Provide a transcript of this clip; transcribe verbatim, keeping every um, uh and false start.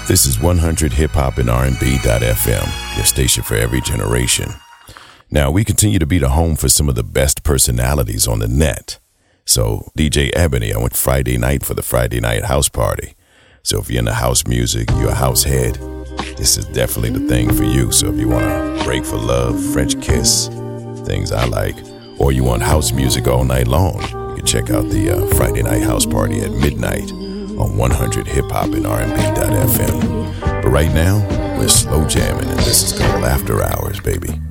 This is one hundred hip hop and R and B dot F M, your station for every generation. Now, we continue to be the home for some of the best personalities on the net. So, D J Ebony, I went Friday night for the Friday night house party. So if you're into house music, you're a house head, this is definitely the thing for you. So if you want to break for love, French kiss, things I like, or you want house music all night long, you can check out the uh, Friday night house party at midnight on one hundred hip hop and R and B dot F M. But right now, we're slow jamming, and this is called After Hours, baby.